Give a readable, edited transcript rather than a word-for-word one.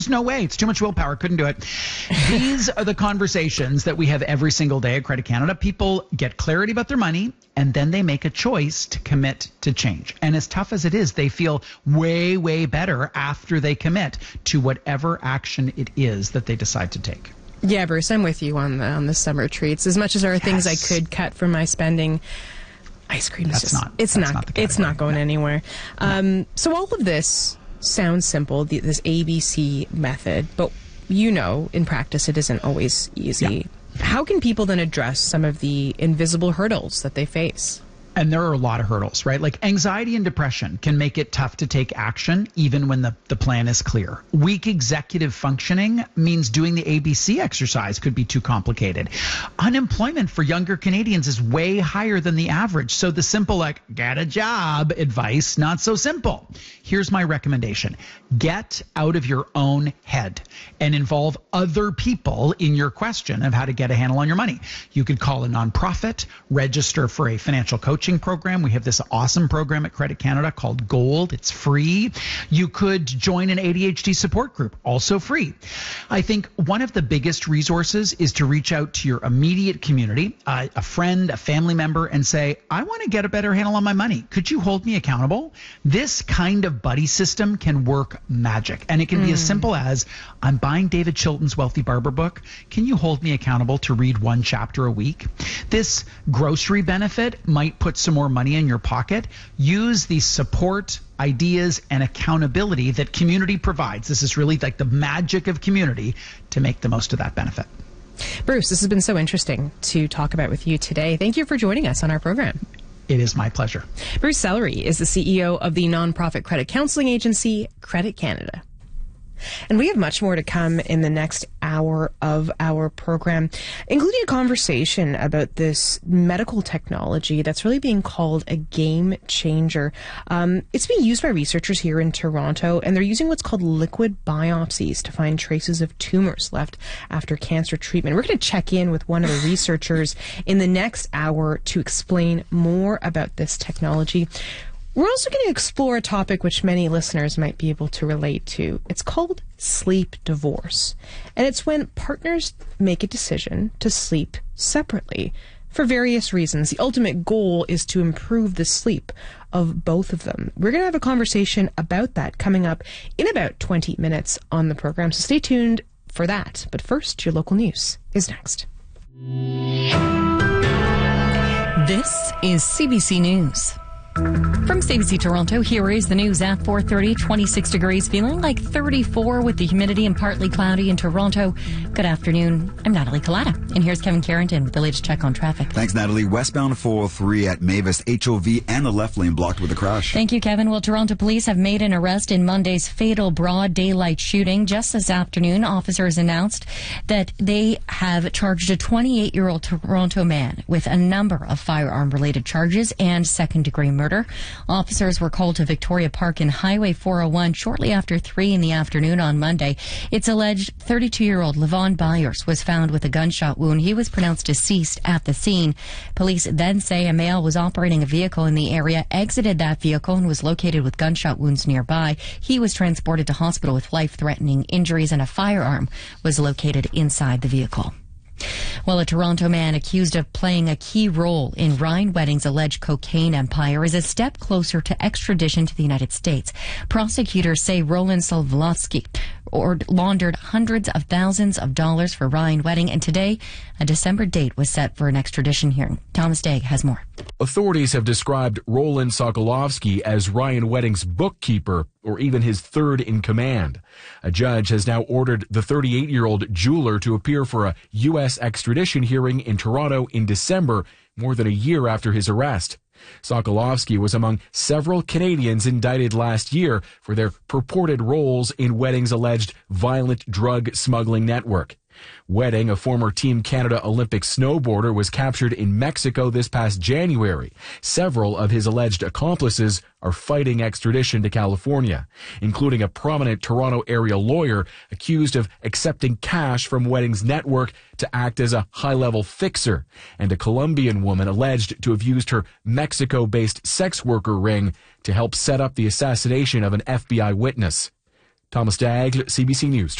no way. It's too much willpower. Couldn't do it. These are the conversations that we have every single day at Credit Canada. People get clarity about their money, and then they make a choice to commit to change. And as tough as it is, they feel way, way better after they commit to whatever action it is that they decide to take. Yeah, Bruce, I'm with you on the summer treats. As much as there are things I could cut from my spending, ice cream is it's not going anywhere. So all of this sounds simple, this ABC method, but in practice it isn't always easy. Yeah. How can people then address some of the invisible hurdles that they face? And there are a lot of hurdles, right? Like anxiety and depression can make it tough to take action even when the plan is clear. Weak executive functioning means doing the ABC exercise could be too complicated. Unemployment for younger Canadians is way higher than the average. So the simple get a job advice, not so simple. Here's my recommendation. Get out of your own head and involve other people in your question of how to get a handle on your money. You could call a nonprofit, register for a financial coaching program. We have this awesome program at Credit Canada called Gold. It's free. You could join an ADHD support group, also free. I think one of the biggest resources is to reach out to your immediate community, a friend, a family member, and say, I want to get a better handle on my money. Could you hold me accountable? This kind of buddy system can work magic. And it can be as simple as, I'm buying David Chilton's Wealthy Barber book. Can you hold me accountable to read one chapter a week? This grocery benefit might put some more money in your pocket. Use the support, ideas, and accountability that community provides. This is really like the magic of community to make the most of that benefit. Bruce, this has been so interesting to talk about with you today. Thank you for joining us on our program. It is my pleasure. Bruce Sellery is the CEO of the nonprofit credit counseling agency, Credit Canada. And we have much more to come in the next hour of our program, including a conversation about this medical technology that's really being called a game changer. It's being used by researchers here in Toronto, and they're using what's called liquid biopsies to find traces of tumors left after cancer treatment. We're going to check in with one of the researchers in the next hour to explain more about this technology. We're also going to explore a topic which many listeners might be able to relate to. It's called sleep divorce. And it's when partners make a decision to sleep separately for various reasons. The ultimate goal is to improve the sleep of both of them. We're going to have a conversation about that coming up in about 20 minutes on the program, so stay tuned for that. But first, your local news is next. This is CBC News. From CBC Toronto, here is the news at 4:30, 26 degrees, feeling like 34 with the humidity and partly cloudy in Toronto. Good afternoon. I'm Natalie Collada, and here's Kevin Carrington with the latest check on traffic. Thanks, Natalie. Westbound 403 at Mavis, HOV and the left lane blocked with a crash. Thank you, Kevin. Well, Toronto police have made an arrest in Monday's fatal broad daylight shooting. Just this afternoon, officers announced that they have charged a 28-year-old Toronto man with a number of firearm-related charges and second-degree murder. Officers were called to Victoria Park and Highway 401 shortly after 3 in the afternoon on Monday. It's alleged 32-year-old Levon Byers was found with a gunshot wound. He was pronounced deceased at the scene. Police then say a male was operating a vehicle in the area, exited that vehicle, and was located with gunshot wounds nearby. He was transported to hospital with life-threatening injuries, and a firearm was located inside the vehicle. Well, a Toronto man accused of playing a key role in Ryan Wedding's alleged cocaine empire is a step closer to extradition to the United States. Prosecutors say Roland Solovsky laundered hundreds of thousands of dollars for Ryan Wedding, and today a December date was set for an extradition hearing. Thomas Daigle has more. Authorities have described Roland Sokolovsky as Ryan Wedding's bookkeeper, or even his third in command. A judge has now ordered the 38-year-old jeweler to appear for a U.S. extradition hearing in Toronto in December, more than a year after his arrest. Sokolovsky was among several Canadians indicted last year for their purported roles in Wedding's alleged violent drug smuggling network. Wedding, a former Team Canada Olympic snowboarder, was captured in Mexico this past January. Several of his alleged accomplices are fighting extradition to California, including a prominent Toronto area lawyer accused of accepting cash from Wedding's network to act as a high-level fixer, and a Colombian woman alleged to have used her Mexico-based sex worker ring to help set up the assassination of an FBI witness. Thomas Daigle, CBC News.